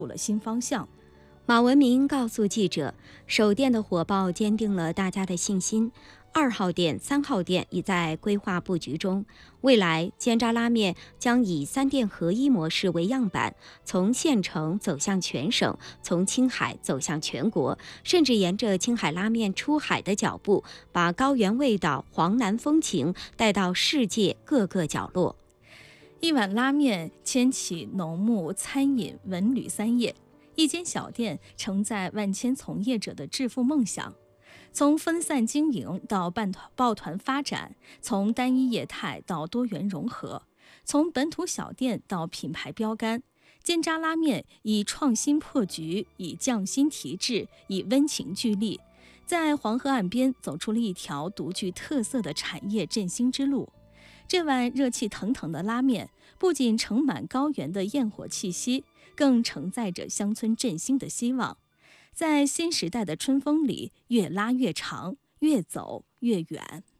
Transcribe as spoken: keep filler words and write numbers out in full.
了新方向。 马文明告诉记者，首店的火爆坚定了大家的信心。二号店、三号店已在规划布局中，未来煎炸拉面将以三店合一模式为样板，从县城走向全省，从青海走向全国，甚至沿着青海拉面出海的脚步，把高原味道、黄南风情带到世界各个角落。 一碗拉面牵起农牧、餐饮、文旅三业，一间小店承载万千从业者的致富梦想。从分散经营到办抱团发展，从单一业态到多元融合，从本土小店到品牌标杆，煎炸拉面以创新破局，以匠心提质，以温情聚力，在黄河岸边走出了一条独具特色的产业振兴之路。这碗热气腾腾的拉面，不仅盛满高原的焰火气息，更承载着乡村振兴的希望。在新时代的春风里，越拉越长，越走越远。